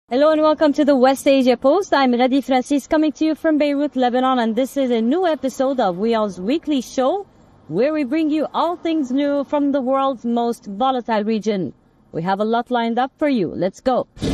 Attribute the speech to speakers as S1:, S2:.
S1: Hello and welcome to the West Asia Post. I'm Radi Francis coming to you from Beirut, Lebanon, and this is a new episode of WION's weekly show where we bring you all things new from the world's most volatile region. We have a lot lined up for you. Let's go.